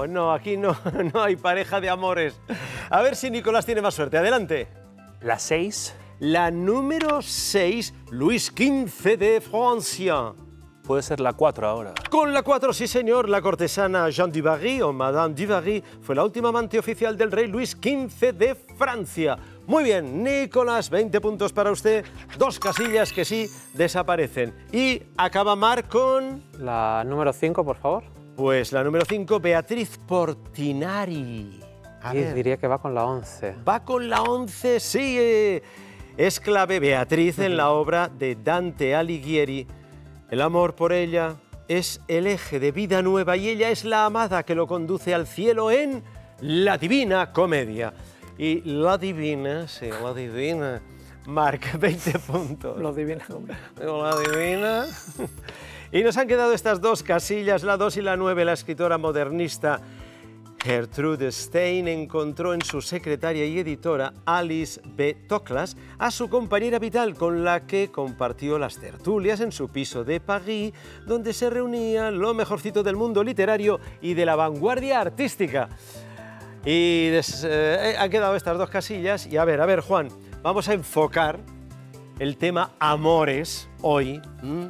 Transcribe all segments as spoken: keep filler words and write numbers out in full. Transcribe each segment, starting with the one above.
no, aquí no, no hay pareja de amores. A ver si Nicolás tiene más suerte. Adelante. La seis. La número seis, Luis quince de Francia. Puede ser la cuatro ahora. Con la cuatro, sí señor, la cortesana Jeanne du Barry o Madame du Barry fue la última amante oficial del rey Luis quince de Francia. Muy bien, Nicolás, veinte puntos para usted, dos casillas que sí desaparecen. Y acaba Marc con... La número cinco, por favor. Pues la número cinco, Beatriz Portinari. A Y ver, diría que va con la once. va con la once, sí. eh, Es clave Beatriz en la obra de Dante Alighieri. El amor por ella es el eje de vida nueva y ella es la amada que lo conduce al cielo en La Divina Comedia. Y La Divina, sí, La Divina, Marc, veinte puntos. Lo divino. La Divina. Y nos han quedado estas dos casillas, la dos y la nueve. La escritora modernista Gertrude Stein encontró en su secretaria y editora Alice B. Toklas a su compañera vital con la que compartió las tertulias en su piso de París, donde se reunía lo mejorcito del mundo literario y de la vanguardia artística. Y des, eh, han quedado estas dos casillas y a ver, a ver Juan, vamos a enfocar el tema amores hoy. ¿Mm?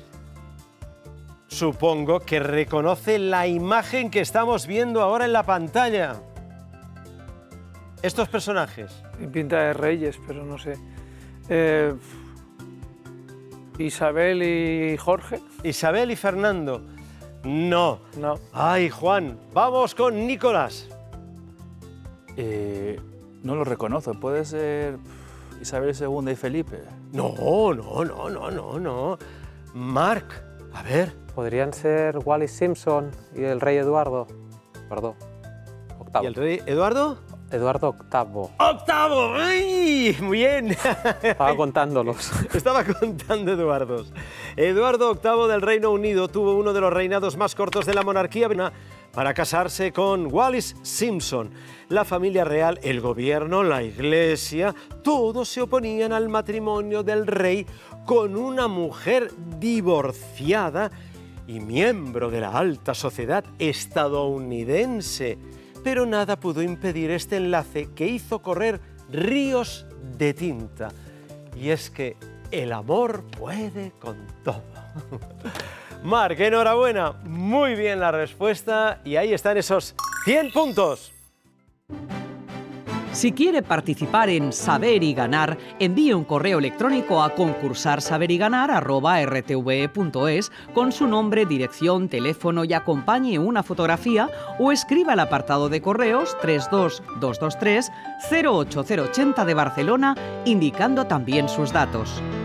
Supongo que reconoce la imagen que estamos viendo ahora en la pantalla. Estos personajes. Y pinta de reyes, pero no sé. Eh, Isabel y Jorge. Isabel y Fernando. No. No. Ay, Juan, vamos con Nicolás. Eh, no lo reconozco. Puede ser pff, Isabel segunda y Felipe. No, no, no, no, no, no. Marc, a ver. Podrían ser Wallis Simpson y el rey Eduardo. Perdón. Octavo. ¿Y el rey Eduardo? Eduardo octavo. ¡Octavo! ¡Ay! Muy bien. Estaba contándolos. Estaba contando Eduardos. Eduardo octavo del Reino Unido tuvo uno de los reinados más cortos de la monarquía para casarse con Wallis Simpson. La familia real, el gobierno, la iglesia, todos se oponían al matrimonio del rey con una mujer divorciada y miembro de la alta sociedad estadounidense. Pero nada pudo impedir este enlace que hizo correr ríos de tinta. Y es que el amor puede con todo. Marc, enhorabuena. Muy bien la respuesta y ahí están esos cien puntos. Si quiere participar en Saber y Ganar, envíe un correo electrónico a concursar saber y ganar arroba r t v e punto es con su nombre, dirección, teléfono y acompañe una fotografía o escriba al apartado de correos tres dos dos dos tres cero ocho cero ochenta de Barcelona indicando también sus datos.